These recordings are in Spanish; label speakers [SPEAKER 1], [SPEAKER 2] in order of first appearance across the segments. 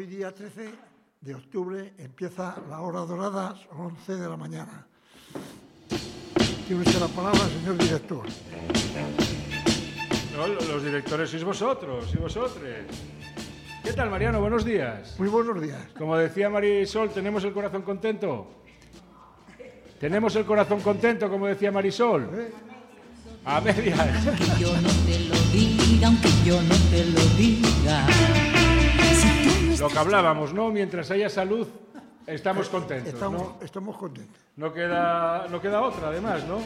[SPEAKER 1] hoy día 13 de octubre empieza la hora dorada, son 11 de la mañana. Tiene usted la palabra, señor director.
[SPEAKER 2] No, los directores sois vosotros y vosotros. ¿Qué tal, Mariano? Buenos días.
[SPEAKER 1] Muy buenos días.
[SPEAKER 2] Como decía Marisol, ¿tenemos el corazón contento? ¿Tenemos el corazón contento, como decía Marisol? A medias.
[SPEAKER 3] Aunque yo no te lo diga, aunque yo no te lo diga.
[SPEAKER 2] Lo que hablábamos, ¿no? Mientras haya salud, estamos contentos, ¿no?
[SPEAKER 1] Estamos contentos.
[SPEAKER 2] No queda otra, además, ¿no?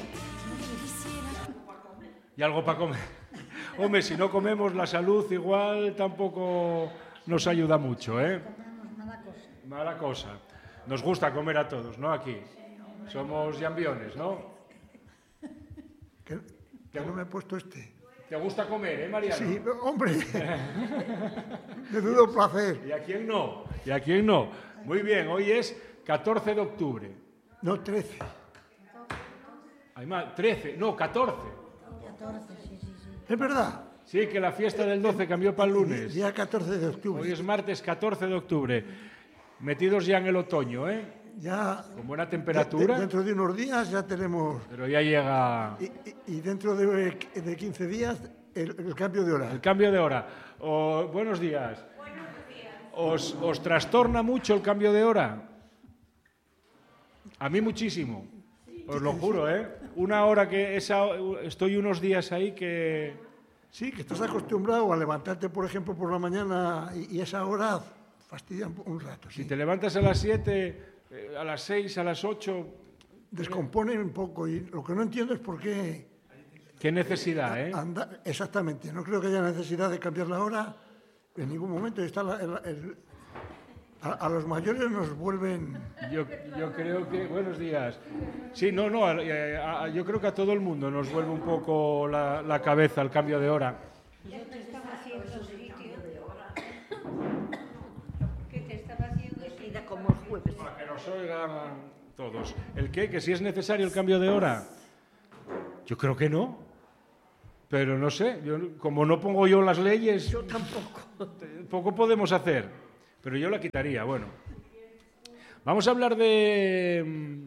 [SPEAKER 2] Y algo para comer. Hombre, si no comemos, la salud igual tampoco nos ayuda mucho, ¿eh? Mala cosa. Nos gusta comer a todos, ¿no? Aquí. Somos llambiones, ¿no?
[SPEAKER 1] Que no me he puesto este.
[SPEAKER 2] ¿Te gusta comer, Mariano?
[SPEAKER 1] Sí, hombre. Menudo placer.
[SPEAKER 2] ¿Y a quién no? ¿Y a quién no? Muy bien, hoy es 14 de octubre.
[SPEAKER 1] No, 13.
[SPEAKER 2] Hay más, 13, no, 14.
[SPEAKER 4] 14, sí.
[SPEAKER 1] ¿Es verdad?
[SPEAKER 2] Sí, que la fiesta del 12 cambió para el lunes.
[SPEAKER 1] Día 14 de octubre.
[SPEAKER 2] Hoy es martes 14 de octubre. Metidos ya en el otoño, ¿eh?
[SPEAKER 1] Ya.
[SPEAKER 2] Con buena temperatura.
[SPEAKER 1] Dentro de unos días ya tenemos...
[SPEAKER 2] Pero ya llega...
[SPEAKER 1] Y dentro de 15 días el cambio de hora.
[SPEAKER 2] El cambio de hora. Buenos días. ¿Os trastorna mucho el cambio de hora? A mí muchísimo. Os lo juro, ¿eh? Una hora que estoy unos días ahí que...
[SPEAKER 1] Sí, que estás acostumbrado a levantarte, por ejemplo, por la mañana y esa hora fastidia un rato. Sí.
[SPEAKER 2] Si te levantas a las 7, a las 6, a las 8...
[SPEAKER 1] Descompone un poco y lo que no entiendo es por qué...
[SPEAKER 2] Qué necesidad, ¿eh?
[SPEAKER 1] Exactamente, no creo que haya necesidad de cambiar la hora en ningún momento. Está a los mayores nos vuelven...
[SPEAKER 2] Yo creo que... Buenos días. Sí, no, yo creo que a todo el mundo nos vuelve un poco la cabeza el cambio de hora.
[SPEAKER 4] Yo te estaba haciendo sitio. ¿Qué te estaba haciendo sitio? Como el jueves.
[SPEAKER 2] Para que nos oigan todos. ¿El qué? ¿Que si es necesario el cambio de hora? Yo creo que no. Pero no sé, como no pongo yo las leyes...
[SPEAKER 4] Yo tampoco.
[SPEAKER 2] Poco podemos hacer. Pero yo la quitaría, bueno. Vamos a hablar de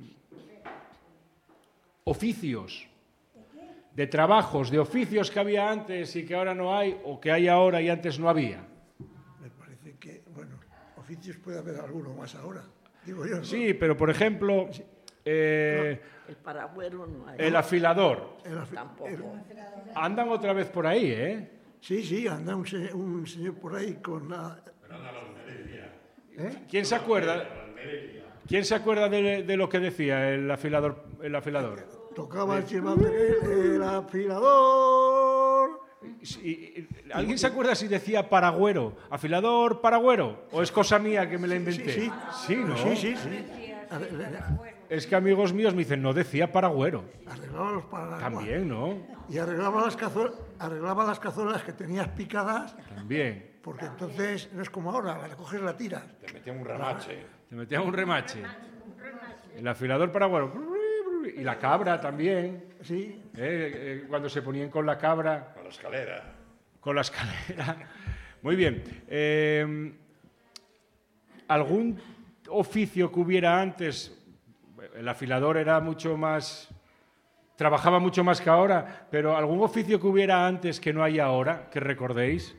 [SPEAKER 2] oficios, de trabajos, de oficios que había antes y que ahora no hay, o que hay ahora y antes no había.
[SPEAKER 1] Me parece que, bueno, oficios puede haber alguno más ahora, digo yo, ¿no?
[SPEAKER 2] Sí, pero por ejemplo,
[SPEAKER 4] El paragüero no hay.
[SPEAKER 2] el afilador.
[SPEAKER 4] Tampoco.
[SPEAKER 2] Andan otra vez por ahí, ¿eh?
[SPEAKER 1] Sí, anda un señor por ahí con la...
[SPEAKER 2] ¿Quién se acuerda? ¿Quién se acuerda de lo que decía el afilador?
[SPEAKER 1] Tocaba el silbante, el afilador.
[SPEAKER 2] ¿Alguien se acuerda si decía paragüero? ¿Afilador, paragüero? ¿O es cosa mía que me la inventé?
[SPEAKER 1] Sí.
[SPEAKER 2] Sí, ¿no?
[SPEAKER 1] Sí.
[SPEAKER 2] Es que amigos míos me dicen, no decía paragüero.
[SPEAKER 1] Arreglaba los paraguas.
[SPEAKER 2] También, ¿no?
[SPEAKER 1] Y arreglaba las cazuelas que tenías picadas.
[SPEAKER 2] También.
[SPEAKER 1] Porque entonces no es como ahora, la coges, la tiras.
[SPEAKER 5] Te metían un remache.
[SPEAKER 2] Te metían un remache. El afilador paragüero. Y la cabra también.
[SPEAKER 1] Sí.
[SPEAKER 2] Cuando se ponían con la cabra.
[SPEAKER 5] Con la escalera.
[SPEAKER 2] Con la escalera. Muy bien. ¿Algún oficio que hubiera antes? El afilador era mucho más... Trabajaba mucho más que ahora, pero ¿algún oficio que hubiera antes que no hay ahora, que recordéis?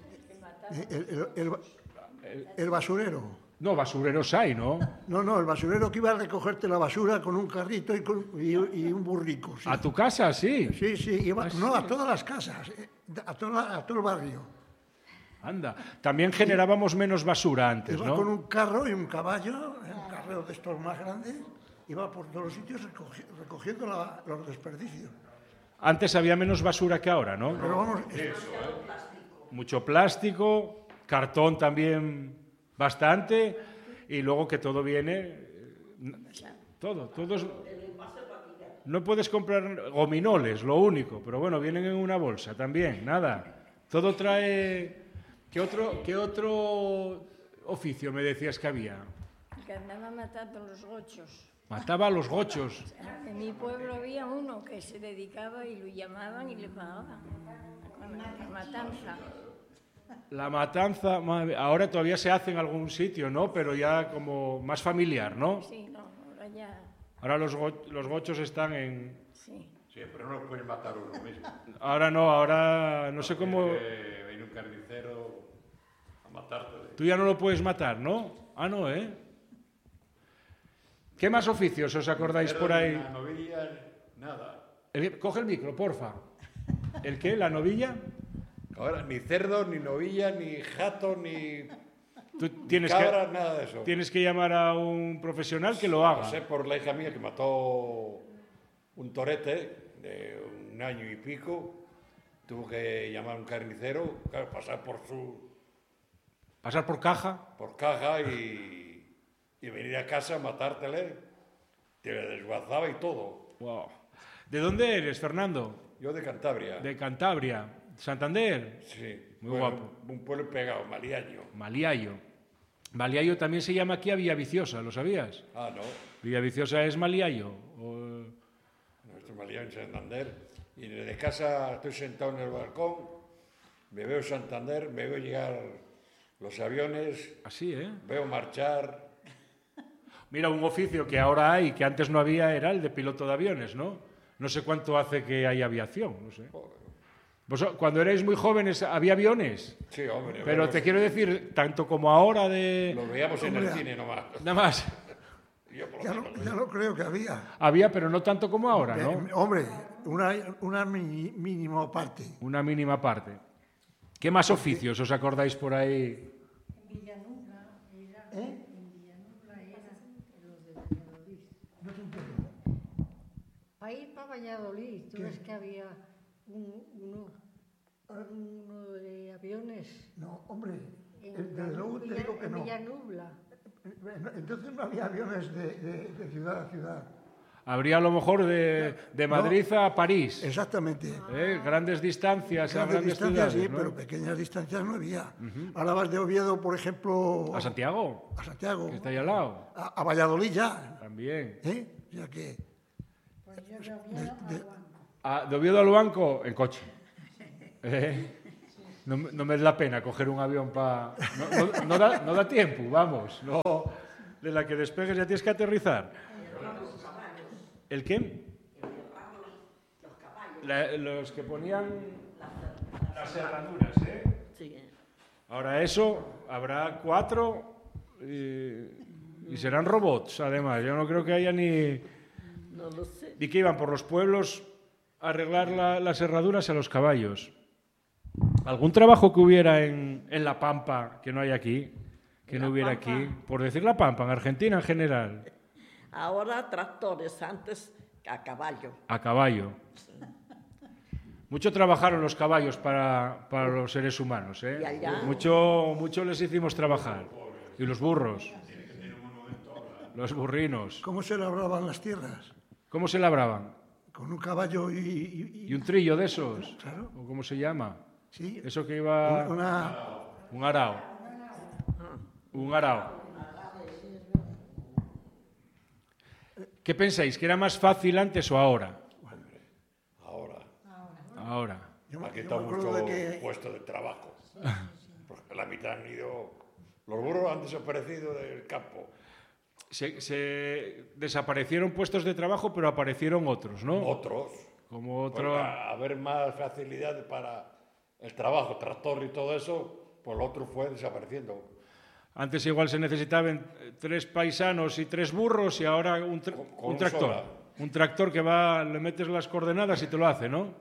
[SPEAKER 1] El basurero.
[SPEAKER 2] No, basureros hay, ¿no?
[SPEAKER 1] No, el basurero que iba a recogerte la basura con un carrito y un burrico. Sí.
[SPEAKER 2] ¿A tu casa, sí?
[SPEAKER 1] Sí, iba, no, a todas las casas, a todo el barrio.
[SPEAKER 2] Anda, también generábamos menos basura antes,
[SPEAKER 1] Iba
[SPEAKER 2] ¿no?
[SPEAKER 1] con un carro y un caballo, un carro de estos más grandes, iba por todos los sitios recogiendo los desperdicios.
[SPEAKER 2] Antes había menos basura que ahora, ¿no?
[SPEAKER 1] Pero vamos,
[SPEAKER 2] Mucho plástico, cartón también bastante, y luego que todo viene... Todo es... No puedes comprar gominoles, lo único, pero bueno, vienen en una bolsa también, nada. Todo trae... ¿Qué otro oficio me decías que había?
[SPEAKER 6] Que andaba matando los gochos.
[SPEAKER 2] Mataba a los gochos.
[SPEAKER 6] En mi pueblo había uno que se dedicaba y lo llamaban y le pagaban con la matanza.
[SPEAKER 2] La matanza, ahora todavía se hace en algún sitio, ¿no? Pero ya como más familiar, ¿no?
[SPEAKER 6] Sí, no, ahora ya.
[SPEAKER 2] Ahora los gochos están en...
[SPEAKER 6] Sí.
[SPEAKER 5] Sí, pero no lo puedes matar uno mismo.
[SPEAKER 2] Ahora no sé cómo...
[SPEAKER 5] Viene un carnicero a matarte.
[SPEAKER 2] Tú ya no lo puedes matar, ¿no? Ah, no, ¿eh? ¿Qué más oficios os acordáis por ahí?
[SPEAKER 5] Una novilla, nada.
[SPEAKER 2] Coge el micro, porfa. ¿El qué? ¿La novilla?
[SPEAKER 5] Ahora, ni cerdo, ni novilla, ni jato, ni
[SPEAKER 2] Tú tienes
[SPEAKER 5] cabra, nada de eso.
[SPEAKER 2] tienes que llamar a un profesional que lo
[SPEAKER 5] Lo
[SPEAKER 2] haga.
[SPEAKER 5] sé por la hija mía que mató un torete de 1 año y pico. Tuvo que llamar a un carnicero, claro, pasar
[SPEAKER 2] Pasar por caja.
[SPEAKER 5] por caja y venir a casa, matártele. Te desguazaba y todo.
[SPEAKER 2] Wow. ¿De dónde eres, Fernando?
[SPEAKER 5] Yo de Cantabria.
[SPEAKER 2] De Cantabria. ¿Santander?
[SPEAKER 5] Sí.
[SPEAKER 2] Muy guapo.
[SPEAKER 5] Un pueblo pegado, Maliaño.
[SPEAKER 2] Maliayo. Maliayo también se llama aquí a Villaviciosa, ¿lo sabías?
[SPEAKER 5] Ah, no.
[SPEAKER 2] Villaviciosa es Maliayo.
[SPEAKER 5] Nuestro Maliaño en Santander. Y desde casa estoy sentado en el balcón, me veo Santander, me veo llegar los aviones,
[SPEAKER 2] Así, ¿eh?
[SPEAKER 5] veo marchar.
[SPEAKER 2] Mira, un oficio que ahora hay, que antes no había, era el de piloto de aviones, ¿no? No sé cuánto hace que hay aviación, no sé. Cuando erais muy jóvenes, ¿había aviones?
[SPEAKER 5] Sí, hombre.
[SPEAKER 2] Pero te quiero decir, tanto como ahora de...
[SPEAKER 5] Los veíamos en el cine nomás.
[SPEAKER 2] Nada más.
[SPEAKER 5] Yo por lo
[SPEAKER 1] Ya
[SPEAKER 5] menos.
[SPEAKER 1] no creo que había.
[SPEAKER 2] Había, pero no tanto como ahora, ¿no?
[SPEAKER 1] Hombre, una mínima parte.
[SPEAKER 2] Una mínima parte. ¿Qué más oficios os acordáis por ahí?
[SPEAKER 7] Para ir para Valladolid, tú ves que había uno de aviones
[SPEAKER 1] No, hombre,
[SPEAKER 7] en,
[SPEAKER 1] desde luego te digo que
[SPEAKER 7] en
[SPEAKER 1] no.
[SPEAKER 7] Villanubla.
[SPEAKER 1] Entonces no había aviones de ciudad a ciudad.
[SPEAKER 2] Habría a lo mejor de Madrid a París.
[SPEAKER 1] Exactamente.
[SPEAKER 2] Grandes distancias, a
[SPEAKER 1] Grandes
[SPEAKER 2] grandes
[SPEAKER 1] distancias,
[SPEAKER 2] ciudades,
[SPEAKER 1] sí,
[SPEAKER 2] ¿no?
[SPEAKER 1] pero pequeñas distancias no había. Ahora vas de Oviedo, por ejemplo,
[SPEAKER 2] A Santiago,
[SPEAKER 1] a Santiago,
[SPEAKER 2] que está ahí al lado.
[SPEAKER 1] a Valladolid ya.
[SPEAKER 2] También.
[SPEAKER 1] Ya que
[SPEAKER 7] Pues yo de Oviedo a Luanco.
[SPEAKER 2] De Oviedo al banco, en coche. No me da pena coger un avión para... No da tiempo, vamos. No, de la que despegues ya tienes que aterrizar. ¿El qué? Los que ponían las herraduras, ¿eh?
[SPEAKER 4] Sí.
[SPEAKER 2] Ahora eso, habrá 4 y serán robots, además. Yo no creo que haya ni...
[SPEAKER 4] No lo sé.
[SPEAKER 2] Y que iban por los pueblos a arreglar las herraduras a los caballos. ¿Algún trabajo que hubiera en La Pampa que no hay aquí? Que no hubiera aquí. Por decir La Pampa, en Argentina en general.
[SPEAKER 4] Ahora tractores, antes a caballo.
[SPEAKER 2] A caballo. Mucho trabajaron los caballos para los seres humanos, ¿eh?
[SPEAKER 4] Y allá.
[SPEAKER 2] Mucho les hicimos trabajar. Y los burros. Los burrinos.
[SPEAKER 1] ¿cómo se labraban las tierras?
[SPEAKER 2] ¿Cómo se labraban?
[SPEAKER 1] Con un caballo
[SPEAKER 2] ¿Y un trillo de esos?
[SPEAKER 1] Claro.
[SPEAKER 2] ¿O cómo se llama?
[SPEAKER 1] sí,
[SPEAKER 2] Eso que iba...
[SPEAKER 1] una
[SPEAKER 2] Un arao. Un arao. ¿Qué pensáis? ¿Que era más fácil antes o ahora?
[SPEAKER 5] Ahora.
[SPEAKER 2] Ahora.
[SPEAKER 1] yo me
[SPEAKER 5] Ha quitado
[SPEAKER 1] acuerdo
[SPEAKER 5] mucho
[SPEAKER 1] de que
[SPEAKER 5] puesto de trabajo. Porque la mitad han ido... Los burros han desaparecido del campo.
[SPEAKER 2] Se desaparecieron puestos de trabajo, pero aparecieron otros, ¿no?
[SPEAKER 5] Otros.
[SPEAKER 2] Como
[SPEAKER 5] Pues,
[SPEAKER 2] otro...
[SPEAKER 5] a haber más facilidad para el trabajo, tractor y todo eso, pues lo otro fue desapareciendo.
[SPEAKER 2] Antes igual se necesitaban 3 paisanos y 3 burros y ahora un
[SPEAKER 5] Con
[SPEAKER 2] un
[SPEAKER 5] un
[SPEAKER 2] tractor.
[SPEAKER 5] sola.
[SPEAKER 2] Un tractor que va, le metes las coordenadas y te lo hace, ¿no?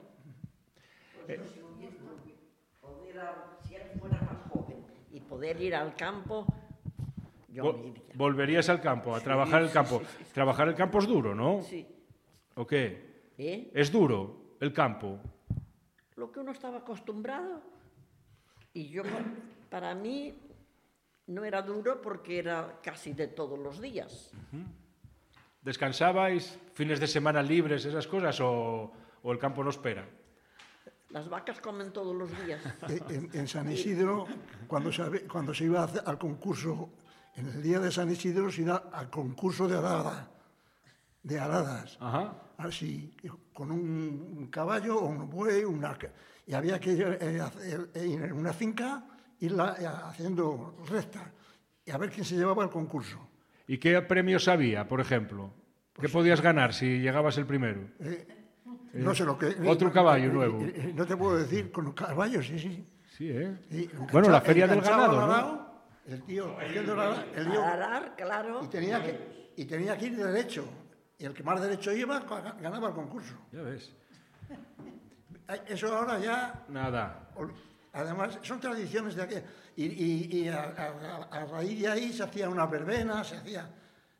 [SPEAKER 4] Si él fuera más joven y poder ir al campo, yo
[SPEAKER 2] Vol-
[SPEAKER 4] me iría.
[SPEAKER 2] Volverías al campo, a trabajar el campo. Trabajar el campo es duro, ¿no?
[SPEAKER 4] Sí.
[SPEAKER 2] ¿O qué?
[SPEAKER 4] ¿Eh?
[SPEAKER 2] Es duro el campo.
[SPEAKER 4] Lo que uno estaba acostumbrado. Y yo, para mí, no era duro porque era casi de todos los días.
[SPEAKER 2] ¿Descansabais? ¿Fines de semana libres, esas cosas? ¿O el campo no espera?
[SPEAKER 4] Las vacas comen todos los días.
[SPEAKER 1] en San Isidro, cuando se iba al concurso, en el día de San Isidro se iba al concurso de aradas.
[SPEAKER 2] Ajá.
[SPEAKER 1] Así, con un caballo o un buey, y había que ir en una finca irla haciendo recta y a ver quién se llevaba el concurso.
[SPEAKER 2] ¿Y qué premios había, por ejemplo? ¿Qué podías ganar si llegabas el primero?
[SPEAKER 1] No sé lo que...
[SPEAKER 2] Otro caballo nuevo.
[SPEAKER 1] No te puedo decir, con caballos, sí.
[SPEAKER 2] Sí, ¿eh?
[SPEAKER 1] Sí,
[SPEAKER 2] Bueno, la feria del
[SPEAKER 1] enganchaba
[SPEAKER 2] ganado,
[SPEAKER 1] al
[SPEAKER 2] ¿no?
[SPEAKER 1] arao, el tío cogiendo el lío,
[SPEAKER 4] Arar, claro.
[SPEAKER 1] y tenía que ir derecho. Y el que más derecho iba ganaba el concurso.
[SPEAKER 2] Ya ves.
[SPEAKER 1] Eso ahora ya...
[SPEAKER 2] Nada.
[SPEAKER 1] Además, son tradiciones de aquí. Y a raíz de ahí se hacía una verbena, se hacía...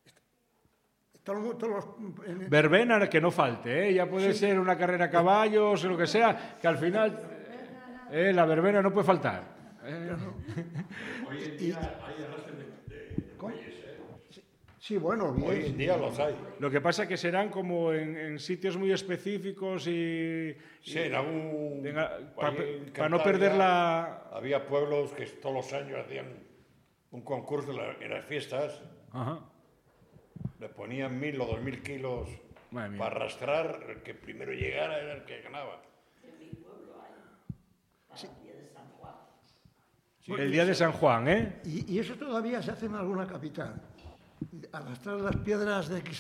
[SPEAKER 2] Verbena que no falte, ¿eh? Ya puede ser una carrera a caballos o lo que sea, que al final la verbena no puede faltar.
[SPEAKER 5] Hoy en día hay arrastre de bueyes,
[SPEAKER 1] Sí, bueno, bien.
[SPEAKER 5] Hoy en día los hay.
[SPEAKER 2] Lo que pasa que serán como en sitios muy específicos y...
[SPEAKER 5] Sí, en algún...
[SPEAKER 2] Para no perder la...
[SPEAKER 5] Había pueblos que todos los años hacían un concurso en las fiestas.
[SPEAKER 2] Ajá.
[SPEAKER 5] Le ponían 1.000 o 2.000 kilos
[SPEAKER 2] Madre mía.
[SPEAKER 5] para arrastrar. El que primero llegara era el que ganaba.
[SPEAKER 2] El día de San Juan, ¿eh?
[SPEAKER 1] Y eso todavía se hace en alguna capital. Arrastrar las piedras de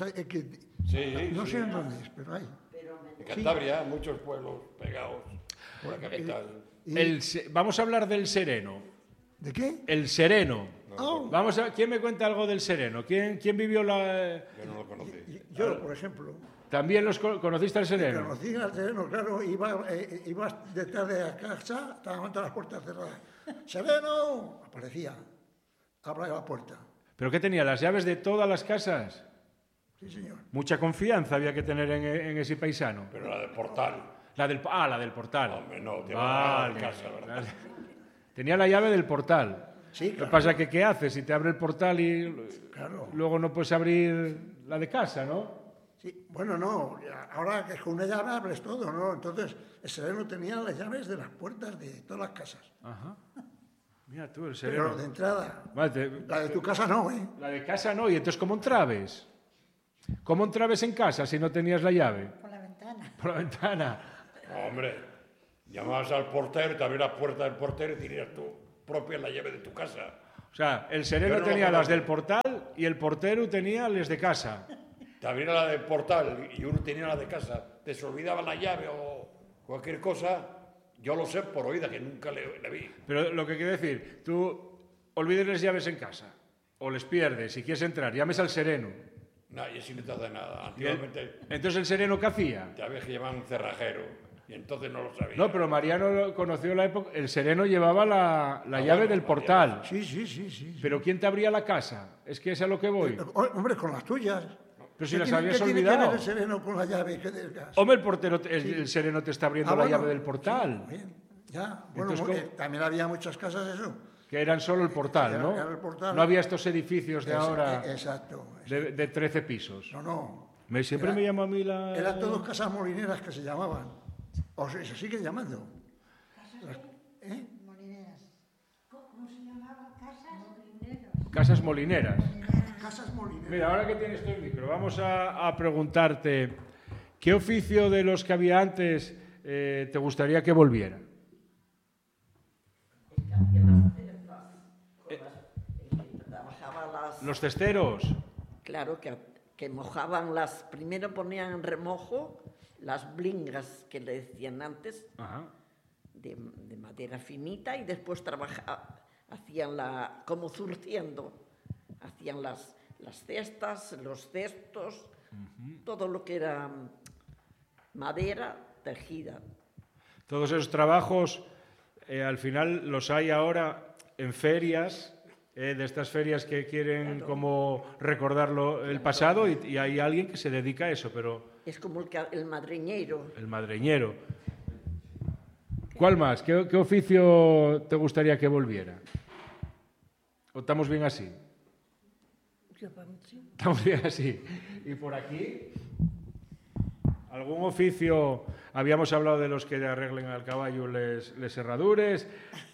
[SPEAKER 5] Sí,
[SPEAKER 1] no
[SPEAKER 5] sí.
[SPEAKER 1] sé en dónde es, pero hay.
[SPEAKER 5] En Cantabria, muchos pueblos pegados por la capital.
[SPEAKER 2] Vamos a hablar del sereno.
[SPEAKER 1] ¿De qué?
[SPEAKER 2] El sereno.
[SPEAKER 1] Oh,
[SPEAKER 2] ¿Quién me cuenta algo del sereno? ¿Quién vivió la...?
[SPEAKER 5] Yo no lo conocí.
[SPEAKER 1] yo, por ejemplo,
[SPEAKER 2] ¿También conociste al sereno?
[SPEAKER 1] conocí al sereno, claro, iba detrás de la casa, estaban todas las puertas cerradas. ¡Sereno! Aparecía, abría la puerta.
[SPEAKER 2] ¿Pero qué tenía? ¿Las llaves de todas las casas?
[SPEAKER 1] Sí, señor.
[SPEAKER 2] Mucha confianza había que tener en ese paisano.
[SPEAKER 5] Pero la de Portal.
[SPEAKER 2] La del portal.
[SPEAKER 5] Hombre, no, te va a
[SPEAKER 2] Vale.
[SPEAKER 5] la casa, ¿verdad?
[SPEAKER 2] Tenía la llave del portal.
[SPEAKER 1] Sí,
[SPEAKER 2] Lo
[SPEAKER 1] claro.
[SPEAKER 2] que pasa es que, ¿qué haces? Si te abre el portal y
[SPEAKER 1] Claro.
[SPEAKER 2] luego no puedes abrir la de casa, ¿no?
[SPEAKER 1] Sí, bueno, no, ahora que con una llave abres todo, ¿no? Entonces, el sereno tenía las llaves de las puertas de todas las casas.
[SPEAKER 2] Ajá. Mira tú, el
[SPEAKER 1] Pero
[SPEAKER 2] sereno.
[SPEAKER 1] de entrada,
[SPEAKER 2] Vale,
[SPEAKER 1] la de tu casa no, ¿eh?
[SPEAKER 2] la de casa no, y entonces ¿cómo entrabes? ¿Cómo entrabes en casa si no tenías la llave?
[SPEAKER 7] Por la ventana.
[SPEAKER 2] Por la ventana.
[SPEAKER 5] No, hombre, llamabas al portero, te abría la puerta del portero y tenías tú propia la llave de tu casa.
[SPEAKER 2] O sea, el sereno
[SPEAKER 5] Yo no lo
[SPEAKER 2] tenía las
[SPEAKER 5] conozco.
[SPEAKER 2] del portal y el portero tenía las de casa.
[SPEAKER 5] Te abría la del portal y uno tenía la de casa. Te se olvidaba la llave o cualquier cosa. Yo lo sé por oída, que nunca le vi.
[SPEAKER 2] Pero lo que quiere decir, tú olvides las llaves en casa o les pierdes, si quieres entrar, llames al sereno.
[SPEAKER 5] Nadie sin te hace nada.
[SPEAKER 2] Y él-
[SPEAKER 5] Antiguamente
[SPEAKER 2] entonces el sereno, ¿qué hacía?
[SPEAKER 5] te había que llevar un cerrajero y entonces no lo sabía.
[SPEAKER 2] No, pero Mariano conoció la época, el sereno llevaba la llave
[SPEAKER 5] bueno,
[SPEAKER 2] del portal.
[SPEAKER 1] Sí, sí.
[SPEAKER 2] Pero ¿quién te abría la casa? Es que es a lo que voy.
[SPEAKER 1] Hombre, con las tuyas.
[SPEAKER 2] Pero si
[SPEAKER 1] ¿Qué
[SPEAKER 2] las
[SPEAKER 1] tiene-
[SPEAKER 2] habías
[SPEAKER 1] ¿qué tiene que
[SPEAKER 2] olvidado.
[SPEAKER 1] ver el sereno con la llave? ¿Qué del gas?
[SPEAKER 2] Hombre, el sereno te está abriendo la
[SPEAKER 1] bueno,
[SPEAKER 2] llave del portal.
[SPEAKER 1] sí, bien, ya. Bueno,
[SPEAKER 2] Entonces,
[SPEAKER 1] también había muchas casas eso.
[SPEAKER 2] Que eran solo el portal,
[SPEAKER 1] Era-
[SPEAKER 2] ¿no?
[SPEAKER 1] era el portal.
[SPEAKER 2] No había estos edificios de ahora
[SPEAKER 1] Exacto.
[SPEAKER 2] de 13 pisos.
[SPEAKER 1] No.
[SPEAKER 2] Siempre me llama a mí la...
[SPEAKER 1] Eran todos casas molineras que se llamaban. O se siguen llamando. ¿Eh?
[SPEAKER 7] Molineras. ¿Cómo se llamaba?
[SPEAKER 2] Casas molineras.
[SPEAKER 1] Casas molineras.
[SPEAKER 2] Mira, ahora que tienes tú el micro, vamos a preguntarte, ¿qué oficio de los que había antes te gustaría que volviera?
[SPEAKER 4] Trabajaba las...
[SPEAKER 2] ¿Los cesteros?
[SPEAKER 4] Claro, que mojaban las... Primero ponían en remojo las blingas que le decían antes,
[SPEAKER 2] Ajá.
[SPEAKER 4] de madera finita, y después hacían como zurciendo, hacían las cestas, los cestos, todo lo que era madera tejida.
[SPEAKER 2] Todos esos trabajos, al final los hay ahora en ferias, de estas ferias que quieren como recordar el pasado, y hay alguien que se dedica a eso, pero
[SPEAKER 4] Es como el madriñero.
[SPEAKER 2] el madreñero. ¿Cuál más? ¿Qué oficio te gustaría que volviera? ¿O estamos bien así?
[SPEAKER 7] Yo para mí sí.
[SPEAKER 2] Estamos bien así. ¿Y por aquí? ¿Algún oficio? Habíamos hablado de los que arreglen al caballo les herradures,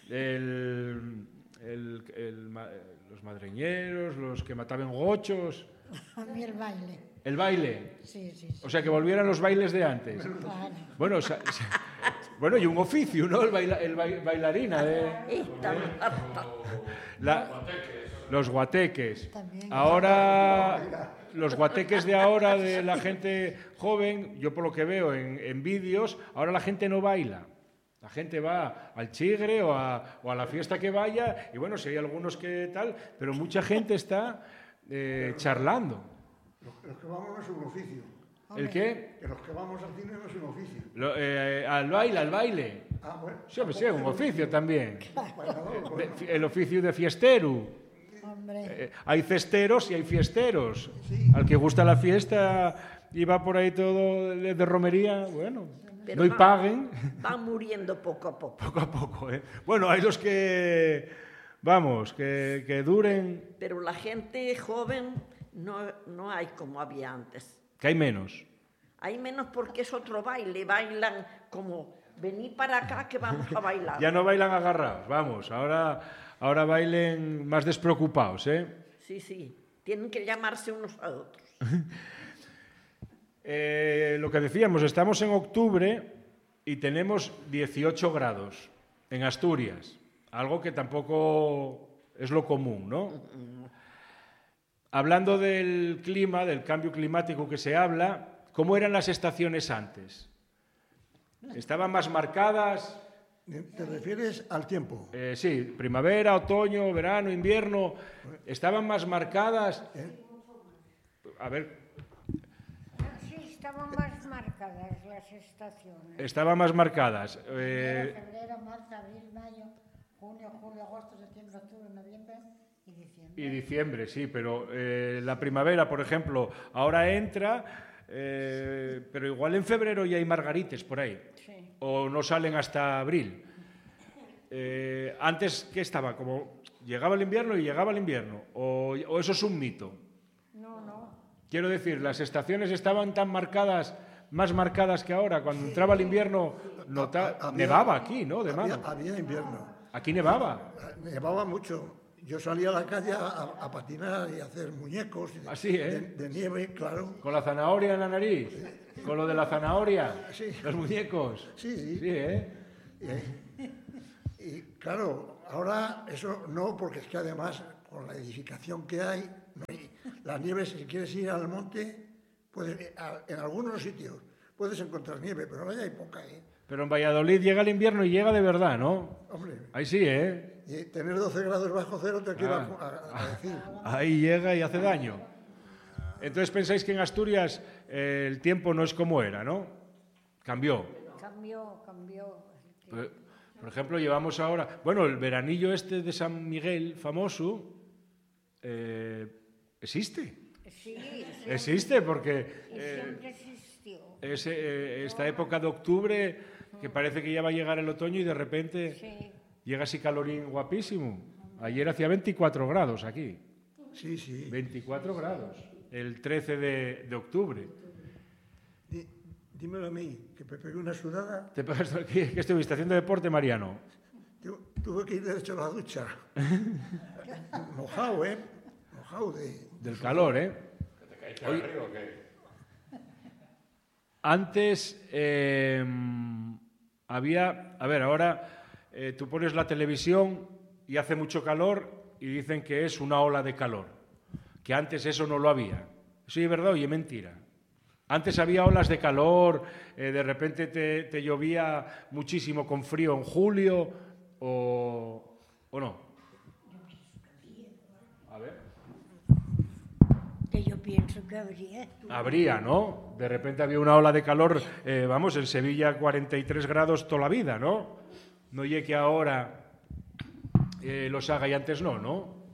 [SPEAKER 2] los madreñeros, los que mataban gochos.
[SPEAKER 7] A mí el baile.
[SPEAKER 2] ¿El baile?
[SPEAKER 7] Sí.
[SPEAKER 2] O sea, que volvieran los bailes de antes.
[SPEAKER 7] Claro.
[SPEAKER 2] Bueno, Bueno, y un oficio, ¿no? Bailarina. Los guateques.
[SPEAKER 7] También.
[SPEAKER 2] Ahora, los guateques de ahora, de la gente joven, yo por lo que veo en vídeos, ahora la gente no baila. La gente va al chigre o a la fiesta que vaya, y bueno, si hay algunos que tal, pero mucha gente está charlando.
[SPEAKER 1] Los que vamos no es un oficio.
[SPEAKER 2] ¿El qué?
[SPEAKER 1] Que los que vamos al cine no es un oficio.
[SPEAKER 2] Al baile.
[SPEAKER 1] Ah, bueno.
[SPEAKER 2] Sí, pues sí, un oficio también.
[SPEAKER 1] Bailador, bueno.
[SPEAKER 2] El oficio de fiestero.
[SPEAKER 7] Hombre,
[SPEAKER 2] Hay cesteros y hay fiesteros. Al que gusta la fiesta y va por ahí todo de romería, bueno,
[SPEAKER 4] Pero
[SPEAKER 2] no y paguen.
[SPEAKER 4] Van muriendo poco a poco.
[SPEAKER 2] Poco a poco, ¿eh? Bueno, hay los que, vamos, que duren,
[SPEAKER 4] Pero la gente joven no hay como había antes.
[SPEAKER 2] que hay menos.
[SPEAKER 4] Hay menos porque es otro baile. Bailan como, venid para acá que vamos a bailar.
[SPEAKER 2] Ya no bailan agarrados, vamos, ahora bailen más despreocupados, ¿eh?
[SPEAKER 4] Sí, sí. Tienen que llamarse unos a otros.
[SPEAKER 2] Lo que decíamos, estamos en octubre y tenemos 18 grados en Asturias, algo que tampoco es lo común, ¿no? Hablando del clima, del cambio climático que se habla, ¿cómo eran las estaciones antes? ¿Estaban más marcadas?
[SPEAKER 1] ¿Te refieres al tiempo?
[SPEAKER 2] Sí, primavera, otoño, verano, invierno, ¿estaban más marcadas? A ver,
[SPEAKER 6] Sí, estaban más marcadas las estaciones.
[SPEAKER 2] estaban más marcadas.
[SPEAKER 7] febrero, marzo, abril, mayo, junio, julio, agosto, septiembre, octubre, noviembre y diciembre.
[SPEAKER 2] Y diciembre, sí, pero la primavera, por ejemplo, ahora entra, pero igual en febrero ya hay margarites por ahí.
[SPEAKER 6] Sí.
[SPEAKER 2] O no salen hasta abril. Antes, ¿qué estaba? Como llegaba el invierno y llegaba el invierno. O eso es un mito.
[SPEAKER 6] No, no.
[SPEAKER 2] Quiero decir, las estaciones estaban tan marcadas, más marcadas que ahora. Cuando entraba el invierno, nevaba aquí, ¿no? De mano.
[SPEAKER 1] Había invierno.
[SPEAKER 2] Aquí nevaba.
[SPEAKER 1] Nevaba mucho. Yo salía a la calle a patinar y a hacer muñecos
[SPEAKER 2] Así, ¿eh?
[SPEAKER 1] de nieve, claro.
[SPEAKER 2] Con la zanahoria en la nariz. Con lo de la zanahoria.
[SPEAKER 1] Sí.
[SPEAKER 2] Los muñecos.
[SPEAKER 1] Sí, sí.
[SPEAKER 2] Sí, ¿eh?
[SPEAKER 1] Y claro, ahora eso no, porque es que además con la edificación que hay, no hay la nieve, si quieres ir al monte, en algunos sitios puedes encontrar nieve, pero ahora ya hay poca, ¿eh?
[SPEAKER 2] Pero en Valladolid llega el invierno y llega de verdad, ¿no?
[SPEAKER 1] Hombre,
[SPEAKER 2] Ahí sí, ¿eh?
[SPEAKER 1] y tener 12 grados bajo cero te quiero a decir.
[SPEAKER 2] Ahí llega y hace daño. Entonces pensáis que en Asturias el tiempo no es como era, ¿no? Cambió.
[SPEAKER 6] Cambió.
[SPEAKER 2] Por ejemplo, llevamos ahora... Bueno, el veranillo este de San Miguel, famoso, existe.
[SPEAKER 6] Sí,
[SPEAKER 2] Existe porque
[SPEAKER 6] siempre existió.
[SPEAKER 2] esta época de octubre, que parece que ya va a llegar el otoño y de repente
[SPEAKER 6] Sí.
[SPEAKER 2] llega así calorín guapísimo. Ayer hacía 24 grados aquí.
[SPEAKER 1] Sí, sí.
[SPEAKER 2] 24 grados. El 13 de octubre.
[SPEAKER 1] Dímelo a mí, que me pegué una sudada.
[SPEAKER 2] ¿Te pegas aquí? ¿Qué estuviste haciendo deporte, Mariano?
[SPEAKER 1] Tuve que ir de hecho a la ducha. Mojado, ¿eh? Mojado
[SPEAKER 2] Del calor, ¿eh?
[SPEAKER 5] ¿Te caíste al río o qué?
[SPEAKER 2] Antes había... A ver, ahora tú pones la televisión y hace mucho calor y dicen que es una ola de calor. Que antes eso no lo había. ¿Eso es verdad o es mentira? Antes había olas de calor, de repente te llovía muchísimo con frío en julio, o no. A ver.
[SPEAKER 7] Que yo pienso que habría.
[SPEAKER 2] Habría, ¿no? De repente había una ola de calor, vamos, en Sevilla 43 grados toda la vida, ¿no? No llegue que ahora los haga y antes no, ¿no?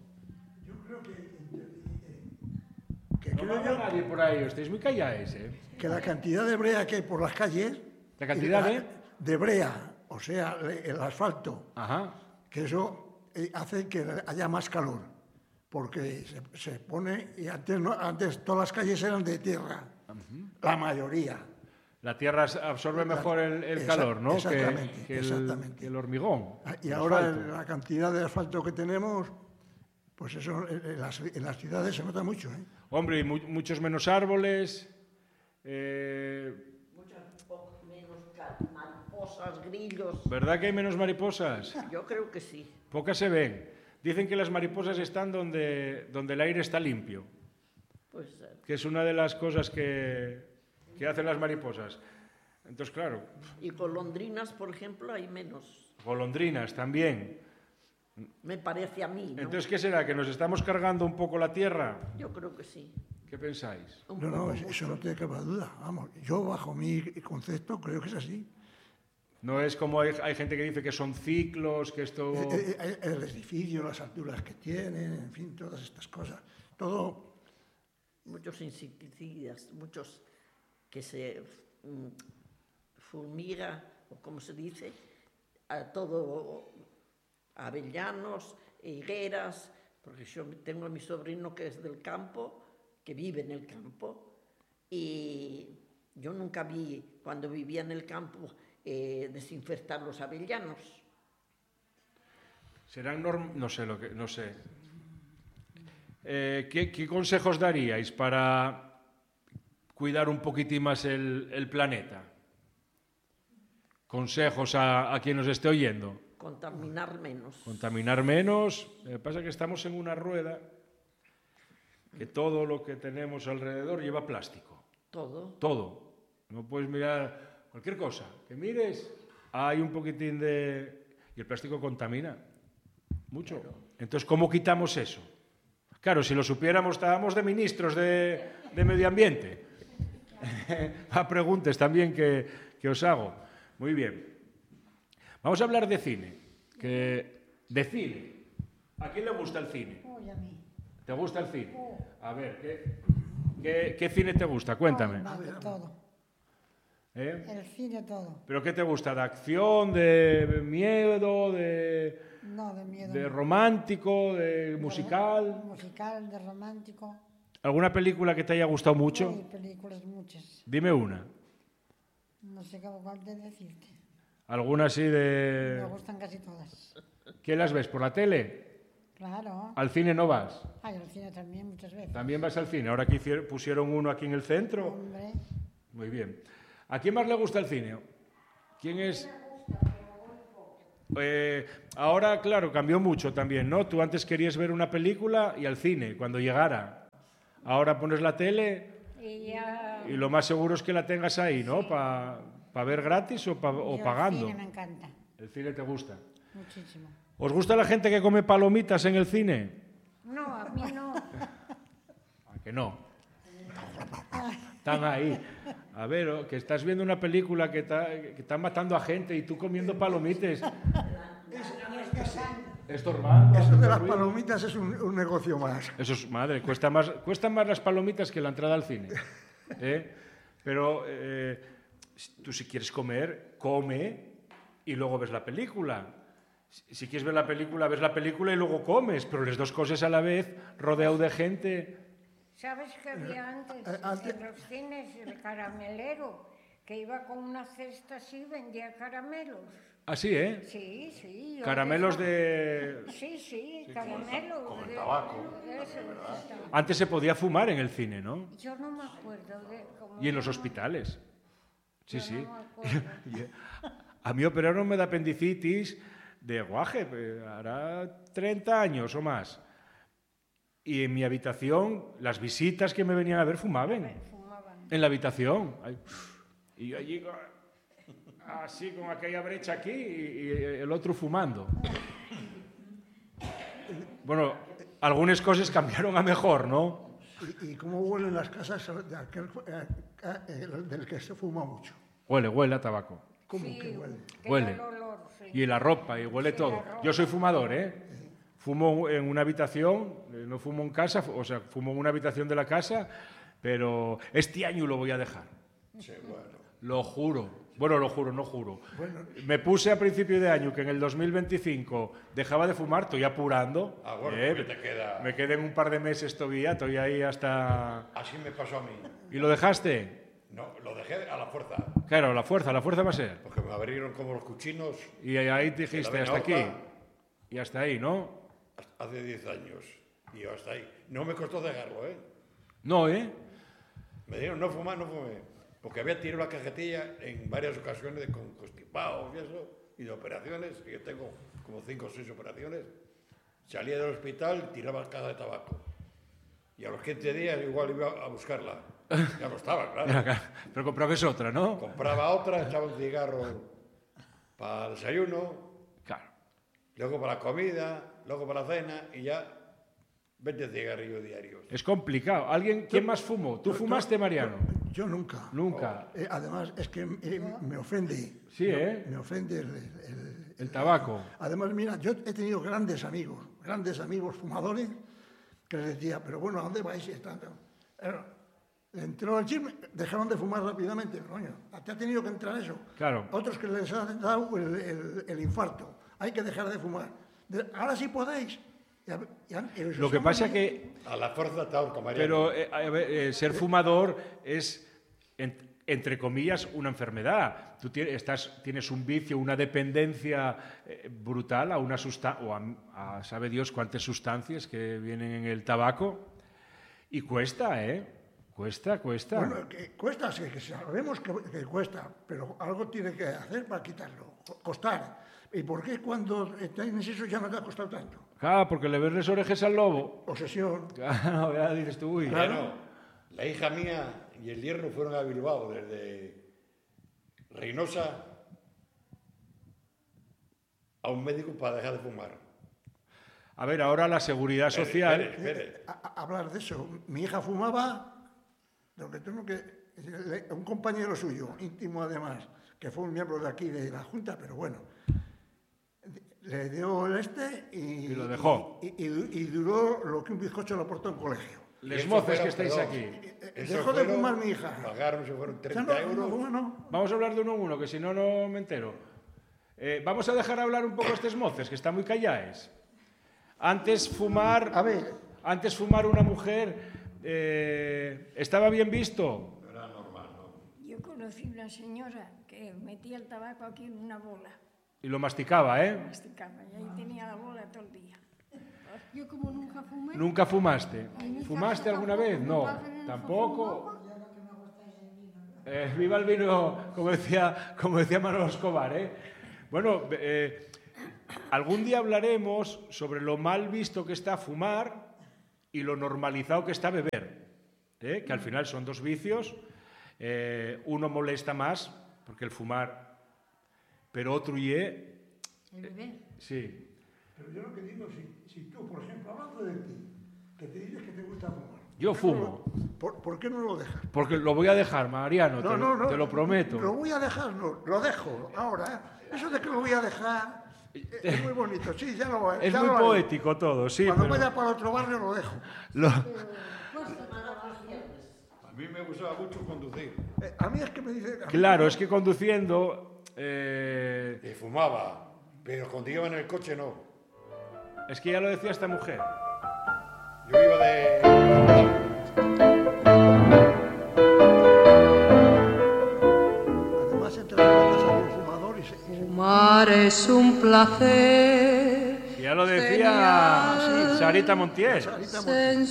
[SPEAKER 2] No habla nadie por ahí, estáis muy callados, ¿eh?
[SPEAKER 1] que la cantidad de brea que hay por las calles...
[SPEAKER 2] ¿La cantidad
[SPEAKER 1] de brea, o sea, el asfalto,
[SPEAKER 2] Ajá.
[SPEAKER 1] que eso hace que haya más calor, porque se pone... Y antes todas las calles eran de tierra, la mayoría.
[SPEAKER 2] La tierra absorbe mejor el calor, ¿no?
[SPEAKER 1] Exactamente,
[SPEAKER 2] que
[SPEAKER 1] exactamente.
[SPEAKER 2] el hormigón.
[SPEAKER 1] Y
[SPEAKER 2] el
[SPEAKER 1] ahora
[SPEAKER 2] asfalto.
[SPEAKER 1] la cantidad de asfalto que tenemos, pues eso en las ciudades se nota mucho, ¿eh?
[SPEAKER 2] Hombre, y muchos menos árboles.
[SPEAKER 4] Muchas menos mariposas. mariposas, grillos.
[SPEAKER 2] ¿Verdad que hay menos mariposas?
[SPEAKER 4] Yo creo que sí.
[SPEAKER 2] Pocas se ven. Dicen que las mariposas están donde el aire está limpio,
[SPEAKER 4] Puede ser.
[SPEAKER 2] que es una de las cosas que hacen las mariposas. Entonces, claro,
[SPEAKER 4] Y golondrinas, por ejemplo, hay menos.
[SPEAKER 2] golondrinas también.
[SPEAKER 4] Me parece a mí, ¿no?
[SPEAKER 2] Entonces, ¿qué será? ¿Que nos estamos cargando un poco la tierra?
[SPEAKER 4] Yo creo que sí.
[SPEAKER 2] ¿Qué pensáis?
[SPEAKER 4] Un
[SPEAKER 1] No,
[SPEAKER 4] poco.
[SPEAKER 1] eso no te cabe duda. Vamos, yo bajo mi concepto creo que es así.
[SPEAKER 2] No es como hay gente que dice que son ciclos, que esto...
[SPEAKER 1] El edificio, las alturas que tienen, en fin, todas estas cosas. Todo,
[SPEAKER 4] Muchos insecticidas, muchos que se fumiga, o como se dice, a todo, avellanos, higueras, porque yo tengo a mi sobrino que es del campo, que vive en el campo, y yo nunca vi, cuando vivía en el campo, desinfectar los avellanos.
[SPEAKER 2] Serán no sé lo que... No sé. ¿Qué consejos daríais para cuidar un poquitín más el planeta? Consejos a quien nos esté oyendo.
[SPEAKER 4] Contaminar menos.
[SPEAKER 2] Contaminar menos. Lo que pasa es que estamos en una rueda que todo lo que tenemos alrededor lleva plástico.
[SPEAKER 4] Todo.
[SPEAKER 2] Todo. No puedes mirar cualquier cosa. Que mires, hay un poquitín de... Y el plástico contamina mucho. Entonces, ¿cómo quitamos eso? Claro, si lo supiéramos, estábamos de ministros de Medio Ambiente. A preguntas también que os hago. Muy bien. Vamos a hablar de cine. De cine. ¿A quién le gusta el cine?
[SPEAKER 7] Uy, a mí.
[SPEAKER 2] ¿Te gusta el cine? A ver, ¿qué cine te gusta? Cuéntame.
[SPEAKER 7] Ay, de todo.
[SPEAKER 2] ¿Eh?
[SPEAKER 7] El cine todo.
[SPEAKER 2] ¿Pero qué te gusta? ¿De acción, de miedo,
[SPEAKER 7] No, de miedo.
[SPEAKER 2] de romántico, de
[SPEAKER 7] De
[SPEAKER 2] musical?
[SPEAKER 7] musical, de romántico.
[SPEAKER 2] ¿Alguna película que te haya gustado mucho?
[SPEAKER 7] Hay películas muchas.
[SPEAKER 2] Dime una.
[SPEAKER 7] No sé cuál de decirte.
[SPEAKER 2] ¿Alguna así
[SPEAKER 7] Me
[SPEAKER 2] de...?
[SPEAKER 7] gustan casi todas.
[SPEAKER 2] ¿Qué las ves? ¿Por la tele?
[SPEAKER 7] Claro.
[SPEAKER 2] ¿Al cine no vas?
[SPEAKER 7] Ay, al cine también muchas veces.
[SPEAKER 2] ¿También vas al cine? Ahora que pusieron uno aquí en el centro.
[SPEAKER 7] Hombre,
[SPEAKER 2] Muy bien. ¿A quién más le gusta el cine? ¿Quién es...? Ahora, claro, cambió mucho también, ¿no? Tú antes querías ver una película y al cine, cuando llegara. Ahora pones la tele
[SPEAKER 6] Y ya...
[SPEAKER 2] y lo más seguro es que la tengas ahí, ¿no? Para ver gratis o
[SPEAKER 7] yo
[SPEAKER 2] pagando.
[SPEAKER 7] El cine me encanta.
[SPEAKER 2] El cine te gusta.
[SPEAKER 7] Muchísimo.
[SPEAKER 2] ¿Os gusta la gente que come palomitas en el cine?
[SPEAKER 6] No, a mí no.
[SPEAKER 2] ¿A que no? Están ahí. A ver, que estás viendo una película que están matando a gente y tú comiendo palomitas. Estorbando.
[SPEAKER 1] eso de
[SPEAKER 2] haciendo
[SPEAKER 1] las
[SPEAKER 2] ruido.
[SPEAKER 1] palomitas es un negocio más.
[SPEAKER 2] Eso es, madre, cuestan más las palomitas que la entrada al cine. ¿Eh? Pero tú si quieres comer, come y luego ves la película. Si quieres ver la película, ves la película y luego comes, pero las dos cosas a la vez, rodeado de gente.
[SPEAKER 6] ¿Sabes que había antes en los cines el caramelero? Que iba con una cesta así, vendía caramelos.
[SPEAKER 2] Así, ¿eh?
[SPEAKER 6] Sí, sí. yo
[SPEAKER 2] Caramelos
[SPEAKER 6] de...
[SPEAKER 2] de...
[SPEAKER 6] Sí, sí, caramelos.
[SPEAKER 5] como el
[SPEAKER 6] de-
[SPEAKER 5] tabaco.
[SPEAKER 6] de eso, estaba.
[SPEAKER 2] Antes se podía fumar en el cine, ¿no?
[SPEAKER 6] Yo no me acuerdo de cómo...
[SPEAKER 2] Y en los
[SPEAKER 6] se llama.
[SPEAKER 2] hospitales. Sí,
[SPEAKER 6] Yo
[SPEAKER 2] sí.
[SPEAKER 6] no me acuerdo.
[SPEAKER 2] A mí operaron de apendicitis de guaje, hará 30 años o más. Y en mi habitación, las visitas que me venían a ver fumaban.
[SPEAKER 6] Fumaban.
[SPEAKER 2] En la habitación. Ay, y yo allí, así con aquella brecha aquí y el otro fumando. Bueno, algunas cosas cambiaron a mejor, ¿no?
[SPEAKER 1] ¿Y cómo huelen las casas del que se fuma mucho?
[SPEAKER 2] Huele a tabaco.
[SPEAKER 1] ¿Cómo
[SPEAKER 6] Sí,
[SPEAKER 1] que huele?
[SPEAKER 6] que
[SPEAKER 2] Huele.
[SPEAKER 6] el olor, sí.
[SPEAKER 2] Y la ropa, y huele todo.
[SPEAKER 6] la ropa.
[SPEAKER 2] Yo soy fumador, ¿eh? Fumo en una habitación, no fumo en casa, o sea, fumo en una habitación de la casa, pero este año lo voy a dejar.
[SPEAKER 5] Sí, bueno.
[SPEAKER 2] Lo juro. Bueno, lo juro, no juro. Me puse a principio de año que en el 2025 dejaba de fumar, estoy apurando.
[SPEAKER 5] Ah, bueno, porque te queda...
[SPEAKER 2] Me quedé en un par de meses todavía, estoy ahí hasta...
[SPEAKER 5] Así me pasó a mí.
[SPEAKER 2] ¿Y lo dejaste?
[SPEAKER 5] No, lo dejé a la fuerza.
[SPEAKER 2] Claro, la fuerza va a ser.
[SPEAKER 5] Porque me abrieron como los cuchinos
[SPEAKER 2] Y ahí dijiste,
[SPEAKER 5] la
[SPEAKER 2] hasta aquí.
[SPEAKER 5] venahorca.
[SPEAKER 2] Y hasta ahí, ¿no?
[SPEAKER 5] hace 10 años. Y yo hasta ahí. No me costó dejarlo, ¿eh?
[SPEAKER 2] No, ¿eh?
[SPEAKER 5] Me dijeron no fumar, no fumé. Porque había tirado la cajetilla en varias ocasiones con constipados y eso, y de operaciones, que yo tengo como 5 o 6 operaciones. Salía del hospital, tiraba caja de tabaco. Y a los 15 días igual iba a buscarla. Ya no estaba, claro.
[SPEAKER 2] Pero comprabas otra, ¿no?
[SPEAKER 5] Compraba otra, echaba un cigarro para el desayuno,
[SPEAKER 2] Claro.
[SPEAKER 5] luego para la comida, luego para la cena y ya 20 cigarrillos diarios.
[SPEAKER 2] Es complicado. ¿Quién más fumó? ¿Tú fumaste, Mariano?
[SPEAKER 1] Yo nunca.
[SPEAKER 2] Nunca.
[SPEAKER 1] Además, es que me ofende.
[SPEAKER 2] Sí, ¿eh?
[SPEAKER 1] Me ofende
[SPEAKER 2] El tabaco.
[SPEAKER 1] Además, mira, yo he tenido grandes amigos fumadores, que les decía, pero bueno, ¿a dónde vais? Entró el chisme, dejaron de fumar rápidamente, coño. Te ha tenido que entrar eso.
[SPEAKER 2] Claro.
[SPEAKER 1] Otros que les ha dado el infarto. Hay que dejar de fumar. Ahora sí podéis.
[SPEAKER 2] Lo que pasa es que...
[SPEAKER 5] A la fuerza te ahorco, Mariano.
[SPEAKER 2] Pero ser fumador es, entre comillas, una enfermedad. Tú tienes un vicio, una dependencia brutal a una sustancia, o a sabe Dios cuántas sustancias que vienen en el tabaco. Y cuesta, ¿eh? Cuesta.
[SPEAKER 1] Bueno, que cuesta, sí, que sabemos que cuesta, pero algo tiene que hacer para quitarlo, costar. ¿Y por qué cuando tienes eso ya no te ha costado tanto?
[SPEAKER 2] Claro, porque le ves las orejas al lobo.
[SPEAKER 1] Obsesión.
[SPEAKER 2] Claro, ya dices tú, uy.
[SPEAKER 5] Bueno, la hija mía y el yerno fueron a Bilbao desde Reynosa a un médico para dejar de fumar.
[SPEAKER 2] A ver, ahora la seguridad social...
[SPEAKER 5] Espere.
[SPEAKER 1] Hablar de eso. Mi hija fumaba, lo que tengo que... Un compañero suyo, íntimo además, que fue un miembro de aquí de la Junta, pero bueno, le dio el y
[SPEAKER 2] lo dejó.
[SPEAKER 1] Y duró lo que un bizcocho le aportó en colegio.
[SPEAKER 2] Les mozos que estáis aquí.
[SPEAKER 1] Dejó de fumar mi hija.
[SPEAKER 5] Pagaron, se fueron 30
[SPEAKER 1] Ya
[SPEAKER 5] euros.
[SPEAKER 1] no.
[SPEAKER 2] Vamos a hablar de uno en uno, que si no, no me entero. Vamos a dejar hablar un poco estos moces, que están muy callaes. Antes fumar una mujer estaba bien visto.
[SPEAKER 5] Era normal, ¿no?
[SPEAKER 6] Yo conocí una señora que metía el tabaco aquí en una bola,
[SPEAKER 2] Y lo masticaba, ¿eh?
[SPEAKER 6] masticaba, y ahí tenía la bola todo el día.
[SPEAKER 7] Yo como nunca fumé.
[SPEAKER 2] ¿Nunca fumaste?
[SPEAKER 7] En mi
[SPEAKER 2] ¿Fumaste
[SPEAKER 7] casa
[SPEAKER 2] alguna
[SPEAKER 7] tampoco,
[SPEAKER 2] vez?
[SPEAKER 7] mi
[SPEAKER 2] No,
[SPEAKER 7] padre no
[SPEAKER 2] tampoco.
[SPEAKER 7] fumaba. Yo lo que me gusta es el vino.
[SPEAKER 2] Viva el vino, como decía Manolo Escobar, ¿eh? Bueno, algún día hablaremos sobre lo mal visto que está fumar y lo normalizado que está beber, que al final son dos vicios. Uno molesta más, porque el fumar, pero otro
[SPEAKER 7] El beber.
[SPEAKER 2] sí.
[SPEAKER 1] Pero yo lo que digo, si tú, por ejemplo, hablando de ti, que te dices que te gusta fumar.
[SPEAKER 2] Yo fumo.
[SPEAKER 1] ¿Por qué no lo dejas?
[SPEAKER 2] Porque lo voy a dejar, Mariano, te lo prometo.
[SPEAKER 1] Lo voy a dejar, lo dejo ahora. Eso de que lo voy a dejar es muy bonito, sí, ya lo
[SPEAKER 2] Es
[SPEAKER 1] ya
[SPEAKER 2] muy
[SPEAKER 1] lo haré.
[SPEAKER 2] poético todo, sí.
[SPEAKER 1] Cuando
[SPEAKER 2] pero
[SPEAKER 1] vaya para otro barrio lo dejo.
[SPEAKER 5] A mí me gustaba mucho conducir.
[SPEAKER 1] A mí es que me dice...
[SPEAKER 2] Claro, es que conduciendo...
[SPEAKER 5] Y fumaba, pero cuando iba en el coche no.
[SPEAKER 2] es que ya lo decía esta mujer.
[SPEAKER 5] Yo iba de...
[SPEAKER 1] Además, entre las cosas hay un fumador y se...
[SPEAKER 8] Fumar es un placer.
[SPEAKER 2] Ya lo decía Sarita Montiel.
[SPEAKER 1] Sarita Montiel.